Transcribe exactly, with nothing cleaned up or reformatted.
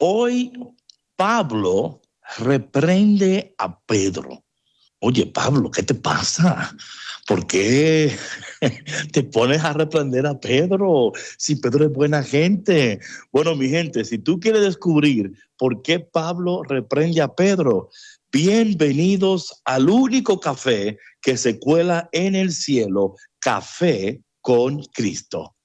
Hoy Pablo reprende a Pedro. Oye, Pablo, ¿qué te pasa? ¿Por qué te pones a reprender a Pedro? Si Pedro es buena gente. Bueno, mi gente, si tú quieres descubrir por qué Pablo reprende a Pedro, bienvenidos al único café que se cuela en el cielo, Café con Cristo.